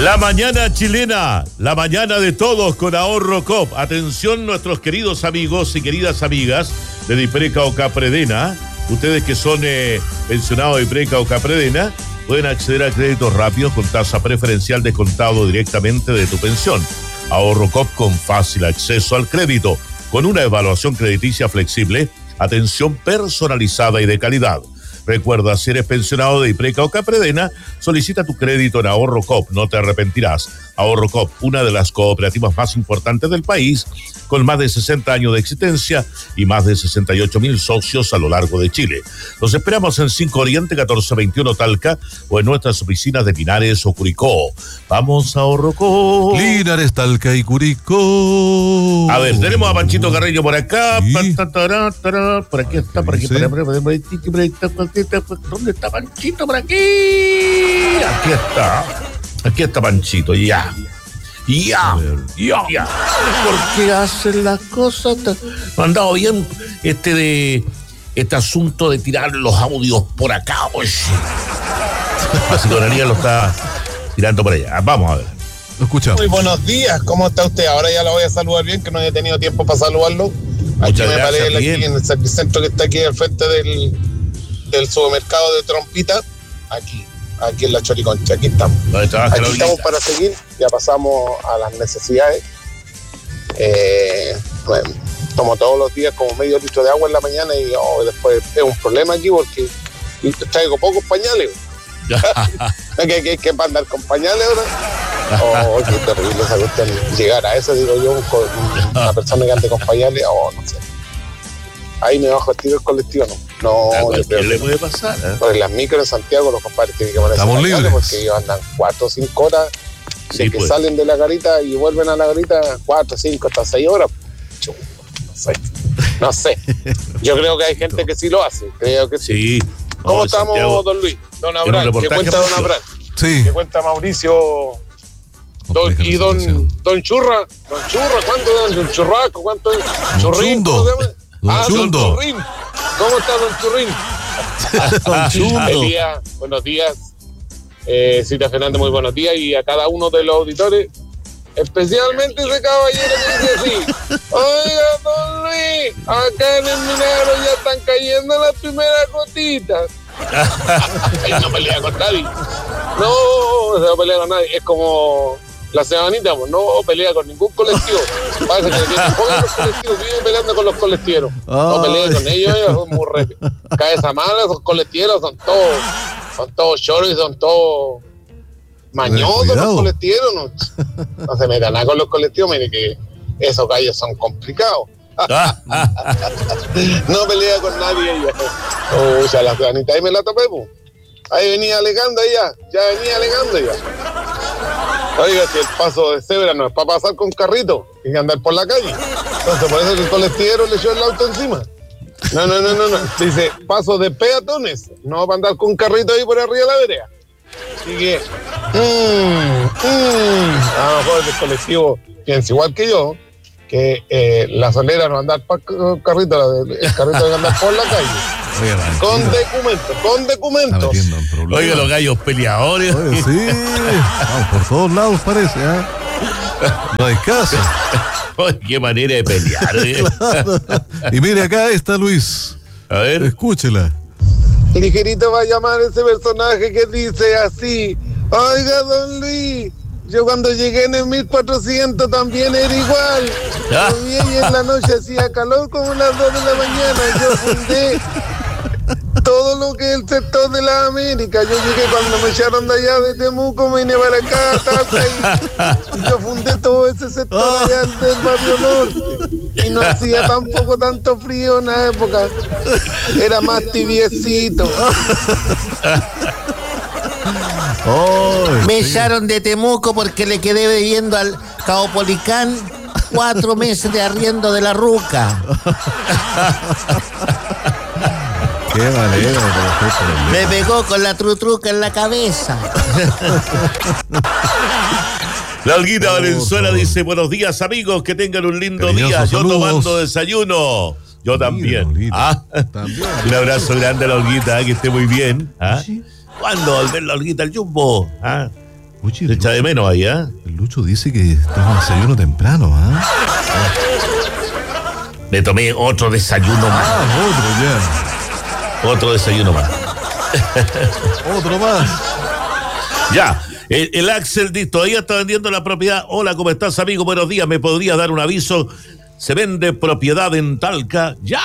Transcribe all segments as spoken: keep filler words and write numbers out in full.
La mañana chilena, la mañana de todos con Ahorro Coop. Atención nuestros queridos amigos y queridas amigas de Dipreca o Capredena. Ustedes que son eh, pensionados de Dipreca o Capredena pueden acceder a créditos rápidos con tasa preferencial descontado directamente de tu pensión. Ahorro Coop con fácil acceso al crédito, con una evaluación crediticia flexible, atención personalizada y de calidad. Recuerda, si eres pensionado de Dipreca o Capredena, solicita tu crédito en Ahorro Coop, no te arrepentirás. Ahorro Coop, una de las cooperativas más importantes del país, con más de sesenta años de existencia y más de sesenta y ocho mil socios a lo largo de Chile. Los esperamos en cinco Oriente, catorce veintiuno Talca, o en nuestras oficinas de Linares o Curicó. Vamos a Ahorro Coop. Linares, Talca y Curicó. A ver, tenemos a Panchito Carreño por acá. Sí. Por aquí está, por aquí, por aquí, por aquí, por aquí. ¿Dónde está Panchito? Por aquí. Aquí está. Aquí está Panchito, ya. Ya. Ya. Ya. ¿Por qué hacen las cosas? Me han dado bien este de este asunto de tirar los audios por acá, oye. Así que Daniel lo está tirando por allá. Vamos a ver. Lo escuchamos. Muy buenos días, ¿cómo está usted? Ahora ya lo voy a saludar bien, que no he tenido tiempo para saludarlo. Aquí Muchas me gracias, paré bien. aquí en el servicentro que está aquí al frente del, del supermercado de Trompita. Aquí, aquí en la Choriconcha, aquí estamos. ¿Dónde trabaja Aquí la estamos Olguita? para seguir, ya pasamos a las necesidades. Eh, bueno, tomo todos los días como medio litro de agua en la mañana y oh, después es un problema aquí porque traigo pocos pañales. ¿Qué, qué, qué para andar con pañales ahora? Oh, qué terrible esa cuestión. Llegar a eso, digo yo, con una persona que ande con pañales, oh, no sé. Ahí me bajo el tiro del colectivo, no. No, ¿A yo creo quién le que puede pasar? ¿Eh? por las micros en Santiago los compadres tienen que ponerse Estamos pañales libres. porque ellos andan cuatro o cinco horas de Sí, que pues. salen de la garita y vuelven a la garita cuatro, cinco, hasta seis horas. Chu, no sé. No sé. Yo creo que hay gente que sí lo hace. Creo que sí. Sí. ¿Cómo No, estamos, Santiago, don Luis? Don en un Abraham. ¿Qué reportaje cuenta don mucho. Abraham? Sí. ¿Qué cuenta Mauricio? Don, Compleja y la don, situación. don Churra. Don Churra, ¿cuánto es? Don Churraco, ¿cuánto es? Churrín, Chundo. ¿cómo se llama? Don Ah, Chundo. don Churrín. ¿Cómo está don Churrín? Don Chundo. Elías, buenos días. Eh, Cita Fernández, muy buenos días. Y a cada uno de los auditores, especialmente ese caballero que dice así: oiga, don Luis, acá en el Milagro ya están cayendo las primeras gotitas. Ahí no pelea con nadie. No, no se pelea con nadie. Es como la semanita, pues no pelea con ningún colectivo. Parece que tiene poco los colectivos, vive peleando con los colectiveros. No pelea con ellos, ellos son muy re... cabeza mala, esos colectiveros son todos, son todos choros y son todos mañosos los Cuidado. colectiveros. No, no se metan nada con los colectivos, mire que esos gallos son complicados. No pelea con nadie ella. O sea, la planita ahí me la topé, pues. Ahí venía alegando ella, ya venía alegando ya. Oiga, si el paso de cebra no es para pasar con carrito, hay que andar por la calle. Entonces, por eso que el colectivero le echó el auto encima. No, no, no, no, no. Dice, paso de peatones, no para andar con carrito ahí por arriba de la vereda. Así que, mmm, mmm, a lo mejor el colectivo piensa igual que yo, que eh, la solera no andar para el carrito, el carrito debe andar por la calle. Oiga, Con tranquilo. documentos, con Está documentos. metiendo en problemas. Oiga, los gallos peleadores. Oye, sí. Vamos por todos lados, parece, ¿ah? No hay caso. Oye, qué manera de pelear. ¿Eh? Y mire, acá está Luis. A ver. Escúchela. Ligerito va a llamar ese personaje que dice así: oiga, don Luis, yo cuando llegué en el mil cuatrocientos también era igual. Llovía y en la noche hacía calor como las dos de la mañana. Yo fundé todo lo que es el sector de la América. Yo llegué cuando me echaron de allá de Temuco, me vine para acá, Talca, y yo fundé todo ese sector allá del barrio norte. Y no hacía tampoco tanto frío en la época. Era más tibiecito. Oh, Me sí. echaron de Temuco porque le quedé debiendo al Caupolicán cuatro meses de arriendo de la ruca. Qué manera de conocer problemas. Me pegó con la trutruca en la cabeza. La Olguita Oh, Valenzuela oh. dice: buenos días, amigos, que tengan un lindo Cariñosos día. Yo saludos. tomando desayuno. Yo también. Olguita. ¿Ah? También. Un abrazo grande a la Olguita, que esté muy bien. ¿Ah? ¿Cuándo volver la Olguita al Jumbo? ¿Ah? Oye, Se echa de menos ahí, ¿eh? el Lucho dice que toma desayuno temprano, ¿ah? Me tomé otro desayuno más. Ah, otro Otro desayuno más. ya. Otro más. Ya. El, el Axel dice, todavía está vendiendo la propiedad. Hola, ¿cómo estás, amigo? Buenos días. ¿Me podría dar un aviso? Se vende propiedad en Talca. ¡Ya,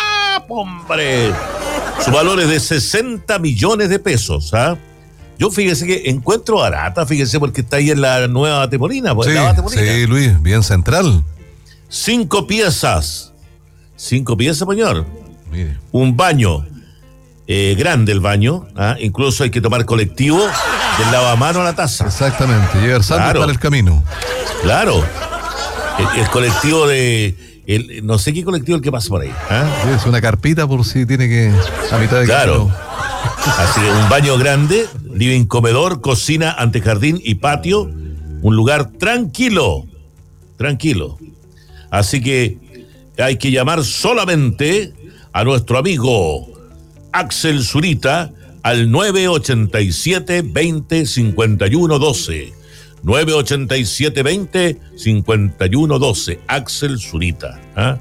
hombre! Su valor es de sesenta millones de pesos, ¿ah? Yo fíjese que encuentro barata, fíjese, porque está ahí en la nueva Temorina. Sí, la Temorina. sí, Luis, bien central. Cinco piezas. Cinco piezas, señor. Mire. Un baño. Eh, grande el baño. ¿Ah? Incluso hay que tomar colectivo del lavamano a la taza. Exactamente, llegar sándwich Claro. para el camino. Claro. El, el colectivo de... El, no sé qué colectivo el que pasa por ahí. ¿Ah? Sí, es una carpita por si tiene que... a mitad de Claro. camino. Así que un baño grande, living, comedor, cocina, antejardín y patio. Un lugar tranquilo. Tranquilo. Así que hay que llamar solamente a nuestro amigo Axel Zurita al nueve ochenta y siete, veinte, cincuenta y uno, doce. nueve ochenta y siete, veinte, cincuenta y uno, doce. Axel Zurita. ¿Ah?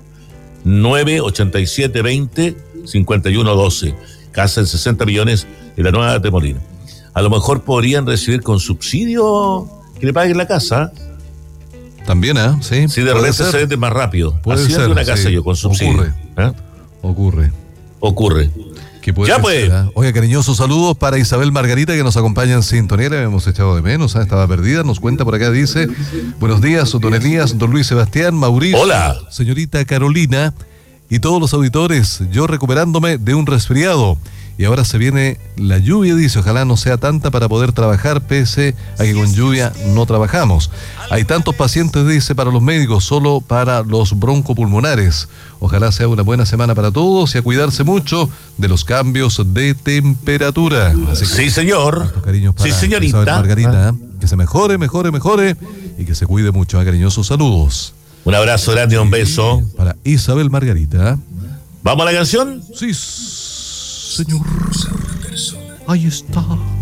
nueve ochenta y siete, veinte, cincuenta y uno, doce. Casa en sesenta millones en la nueva Temorina. A lo mejor podrían recibir con subsidio que le paguen la casa. También, ¿ah? ¿eh? Sí. Si de puede repente ser. se vende más rápido. Puede Así ser, de una casa sí. yo con subsidio. Ocurre. ¿Eh? Ocurre. Ocurre. Que puede Ya ser, pues. ¿ah? Oiga, cariñosos saludos para Isabel Margarita, que nos acompaña en sintonía. La hemos echado de menos, ¿ah? Estaba perdida. Nos cuenta por acá, dice: buenos días, don Elías, don Luis Sebastián, Mauricio. Hola. Señorita Carolina y todos los auditores. Yo recuperándome de un resfriado. Y ahora se viene la lluvia, dice, ojalá no sea tanta para poder trabajar, pese a que con lluvia no trabajamos. Hay tantos pacientes, dice, para los médicos, solo para los broncopulmonares. Ojalá sea una buena semana para todos y a cuidarse mucho de los cambios de temperatura. Así que, Sí, señor. hartos cariños para Sí, señorita. Isabel Margarita, ¿eh? Que se mejore, mejore, mejore y que se cuide mucho. ¿eh? Cariñosos saludos. Un abrazo grande, un beso. Para Isabel Margarita. ¿eh? ¿Vamos a la canción? Sí, señor. Ahí está.